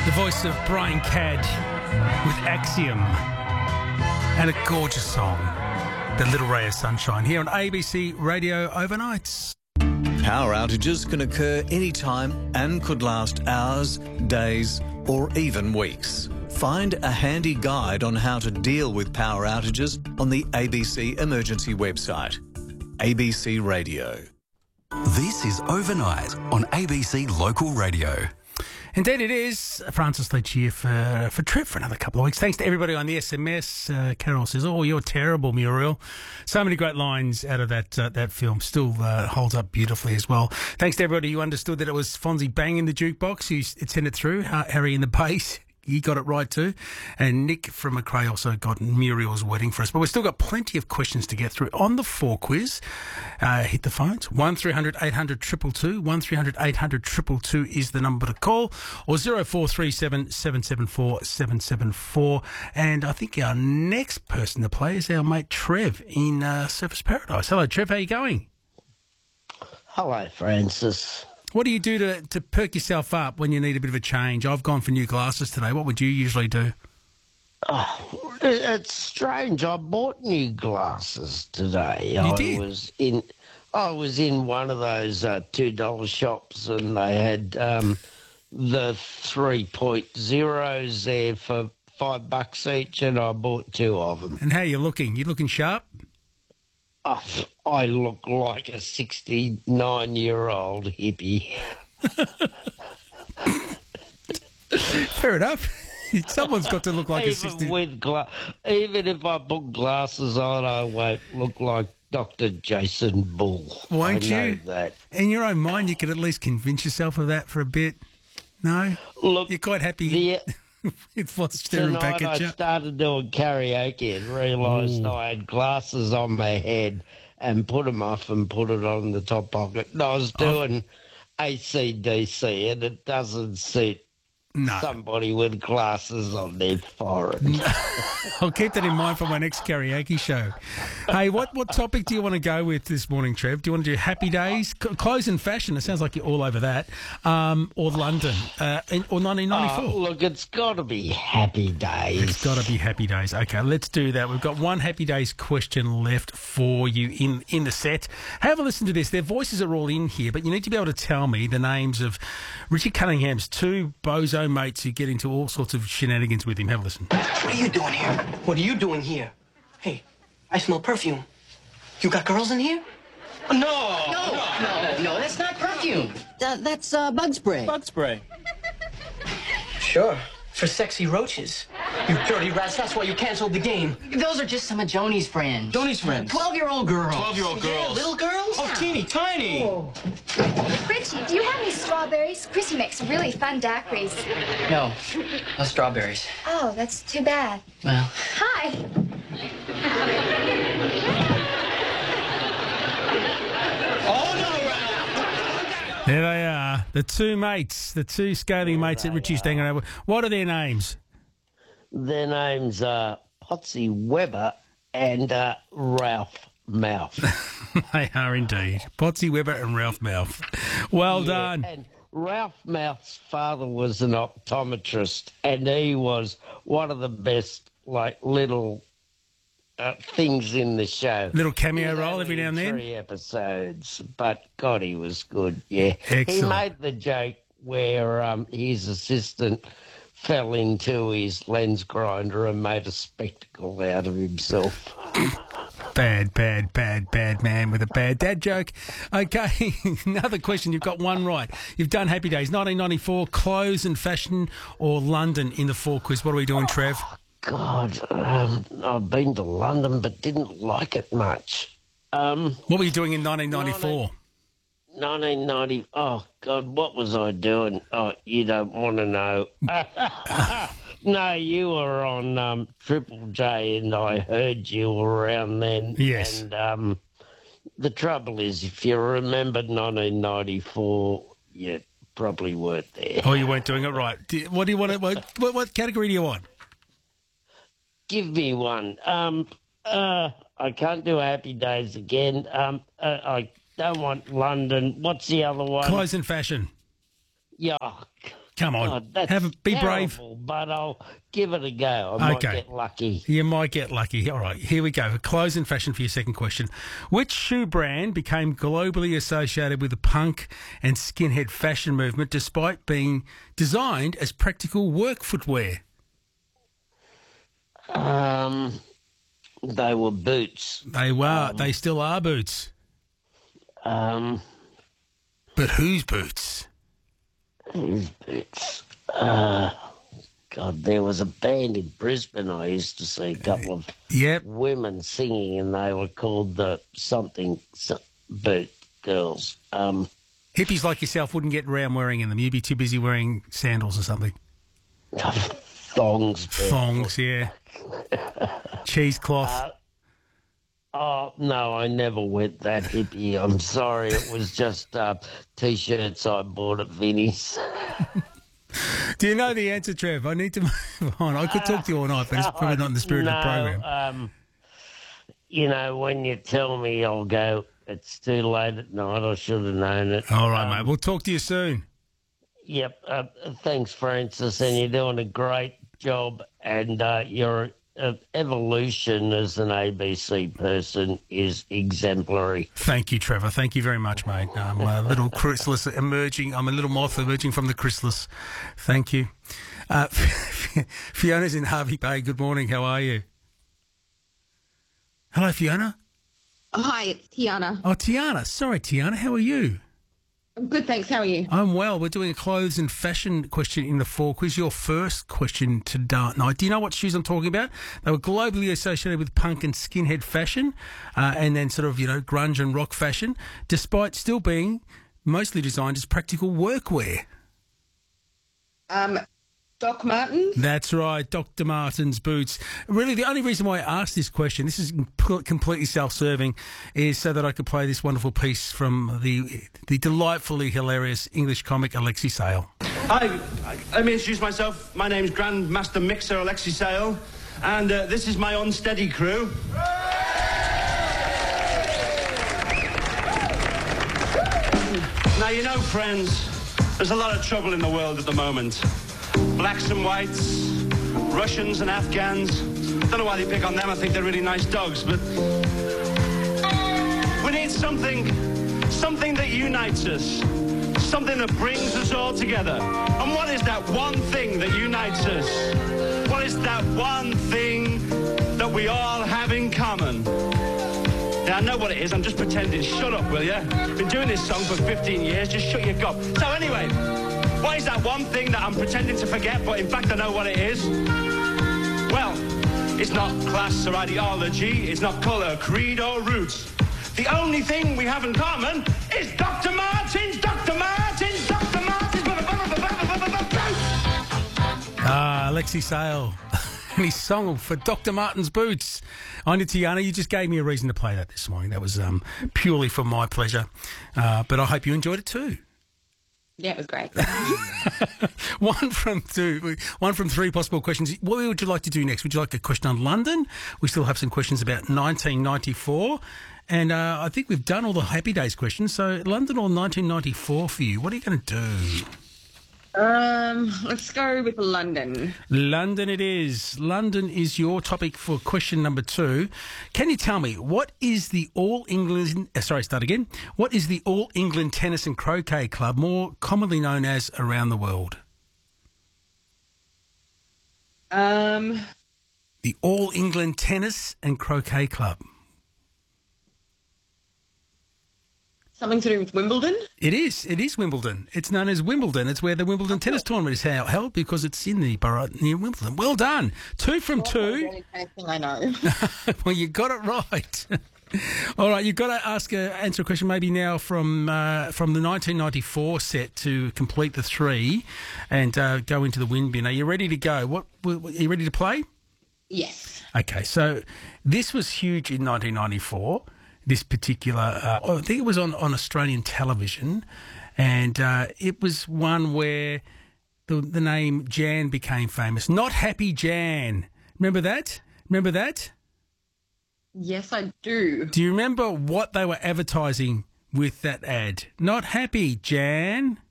The voice of Brian Cadd with Axiom and a gorgeous song, The Little Ray of Sunshine, here on ABC Radio Overnights. Power outages can occur anytime and could last hours, days or even weeks. Find a handy guide on how to deal with power outages on the ABC Emergency website. ABC Radio. This is Overnight on ABC Local Radio. Indeed it is. Francis Leach here for Trev for another couple of weeks. Thanks to everybody on the SMS. Carol says, "Oh, you're terrible, Muriel." So many great lines out of that film. Still holds up beautifully as well. Thanks to everybody who understood that it was Fonzie banging the jukebox. He sent it through. Harry in the bass. He got it right too. And Nick from McRae also got Muriel's wedding for us. But we've still got plenty of questions to get through on the 4 quiz. Hit the phones. 1300 800 222. 1300 800 222 is the number to call. Or 0437 774 774. And I think our next person to play is our mate Trev in Surfers Paradise. Hello, Trev. How are you going? Hello, Francis. What do you do to perk yourself up when you need a bit of a change? I've gone for new glasses today. What would you usually do? Oh, it's strange. I bought new glasses today. You did? I was in one of those $2 shops, and they had the 3.0s there for $5 each, and I bought 2 of them. And how are you looking? You looking sharp? Oh, I look like a 69-year-old hippie. Fair enough. Someone's got to look like a 60. Even if I put glasses on, I won't look like Dr. Jason Bull. Won't you? I know that. In your own mind, you could at least convince yourself of that for a bit. No? Look, you're quite happy with what's staring back at you. I started doing karaoke and realised I had glasses on my head and put them off and put it on the top pocket. And I was doing AC/DC, and it doesn't suit somebody with glasses on their forehead. I'll keep that in mind for my next karaoke show. Hey, what topic do you want to go with this morning, Trev? Do you want to do Happy Days, clothes and fashion? It sounds like you're all over that. Or London, or 1994? Look, it's got to be Happy Days. It's got to be Happy Days. Okay, let's do that. We've got one Happy Days question left for you in the set. Have a listen to this. Their voices are all in here, but you need to be able to tell me the names of Richard Cunningham's 2 bozo mates who get into all sorts of shenanigans with him. Have a listen. What are you doing here? What are you doing here? Hey, I smell perfume. You got girls in here? No, that's not perfume. That's bug spray. Bug spray. Sure, for sexy roaches. You dirty rats, that's why you canceled the game. Those are just some of Joni's friends. Joni's friends? 12-year-old girls. 12-year-old girls. Yeah, little girls? Oh, teeny tiny. Oh. Richie, do you have any strawberries? Chrissy makes really fun daiquiris. No strawberries. Oh, that's too bad. Well. Hi. There they are, the 2 mates, the 2 scathing mates that Richie's hanging over. What are their names? Their names are Potsy Weber and Ralph Mouth. They are indeed. Potsy Weber and Ralph Mouth. Well done. And Ralph Mouth's father was an optometrist, and he was one of the best, little things in the show. Little cameo role every now and then? 3 episodes, but God, he was good, yeah. Excellent. He made the joke where his assistant fell into his lens grinder and made a spectacle out of himself. Bad man with a bad dad joke. Okay, another question. You've got one right. You've done Happy Days, 1994, clothes and fashion, or London in the 4 quiz. What are we doing, Trev? God, I've been to London but didn't like it much. What were you doing in 1994? 1990. Oh, God, what was I doing? Oh, you don't want to know. No, you were on Triple J, and I heard you around then. Yes. And the trouble is, if you remember 1994, you probably weren't there. Oh, you weren't doing it right. What do you want? What category do you want? Give me one. I can't do Happy Days again. I don't want London. What's the other one? Clothes and fashion. Yeah. Come on. Oh, that's Be brave. terrible, but I'll give it a go. I might get lucky. You might get lucky. All right, here we go. Clothes and fashion for your second question. Which shoe brand became globally associated with the punk and skinhead fashion movement despite being designed as practical work footwear? They were boots. They were. They still are boots. But But whose boots? whose boots? God, there was a band in Brisbane I used to see, a couple of women singing, and they were called the something boot girls. Hippies like yourself wouldn't get around wearing in them. You'd be too busy wearing sandals or something. Thongs. Thongs, yeah. Cheesecloth. Oh, no, I never went that hippie. I'm sorry. It was just T-shirts I bought at Vinnie's. Do you know the answer, Trev? I need to move on. I could talk to you all night, but it's probably not in the spirit of the program. You know, when you tell me, I'll go, it's too late at night. I should have known it. All right, mate. We'll talk to you soon. Yep. Thanks, Francis, and you're doing a great job, and your evolution as an ABC person is exemplary. Thank you, Trevor. Thank you very much, mate. I'm a little chrysalis emerging. I'm a little moth emerging from the chrysalis. Thank you. Fiona's in Harvey Bay. Good morning. How are you? Hello, Fiona. Hi, it's Tiana. Oh, Tiana. Sorry, Tiana. How are you? I'm good, thanks. How are you? I'm well. We're doing a clothes and fashion question in the 4 quiz. Your first question tonight. Do you know what shoes I'm talking about? They were globally associated with punk and skinhead fashion, and then sort of, grunge and rock fashion, despite still being mostly designed as practical workwear. Doc Martens? That's right, Dr. Martens boots. Really, the only reason why I asked this question, this is completely self-serving, is so that I could play this wonderful piece from the delightfully hilarious English comic Alexi Sale. Hi, let me introduce myself. My name's Grandmaster Mixer Alexi Sale, and this is my unsteady crew. Now, you know, friends, there's a lot of trouble in the world at the moment. Blacks and whites, Russians and Afghans. Don't know why they pick on them. I think they're really nice dogs, but we need something that unites us, something that brings us all together. And what is that one thing that unites us? What is that one thing that we all have in common? Yeah, I know what it is. I'm just pretending. Shut up, will you? Been doing this song for 15 years. Just shut your gob. So anyway, what is that one thing that I'm pretending to forget, but in fact I know what it is? Well, it's not class or ideology, it's not colour, creed or roots. The only thing we have in common is Dr. Martens, Dr. Martens, Dr. Martens. Alexi Sale and his song for Dr. Martens boots. I know, Tiana, you just gave me a reason to play that this morning. That was purely for my pleasure, but I hope you enjoyed it too. Yeah, it was great. One from 3 possible questions. What would you like to do next? Would you like a question on London? We still have some questions about 1994. And I think we've done all the Happy Days questions. So London or 1994 for you? What are you going to do? Let's go with London. London it is. London is your topic for question number 2. Can you tell me, what is the All England... What is the All England Tennis and Croquet Club, more commonly known as around the world? The All England Tennis and Croquet Club. Something to do with Wimbledon? It is. It is Wimbledon. It's known as Wimbledon. It's where the Wimbledon tennis tournament is held because it's in the borough near Wimbledon. Well done. 2 from 2. That's the only thing I know. Well, you got it right. All right, you've got to answer a question maybe now from the 1994 set to complete the 3 and go into the win bin. Are you ready to go? Are you ready to play? Yes. Okay, so this was huge in 1994. This particular, I think it was on Australian television, and it was one where the name Jan became famous. Not Happy Jan. Remember that? Yes, I do. Do you remember what they were advertising with that ad? Not Happy Jan.